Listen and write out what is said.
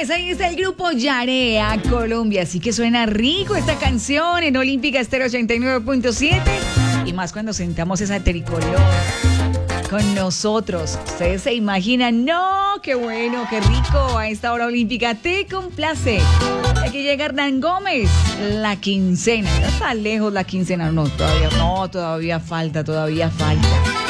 ahí está el grupo Yarea Colombia, así que suena rico esta canción en Olímpica Estéreo 89.7 y más cuando sentamos esa tricolor con nosotros. Ustedes se imaginan, no, qué bueno, qué rico. A esta hora olímpica te complace. Aquí llega Hernán Gómez, la quincena. Ya está lejos la quincena, todavía falta.